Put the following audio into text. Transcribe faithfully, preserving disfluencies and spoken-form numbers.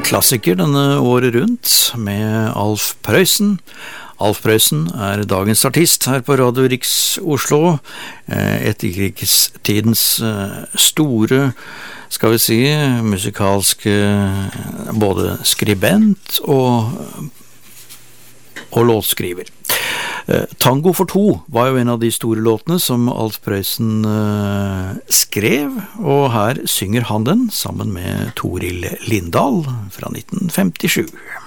klassiker denne året rundt med Alf Prøysen. Alf Prøysen er dagens artist her på Radio Riks Oslo, etterkrigstidens store, skal vi si, musikalske både skribent og, og låtskriver. Tango for to var jo en av de store låtene som Alf Prøysen uh, skrev, og her synger han den sammen med Toril Lindahl fra nitten femtisju.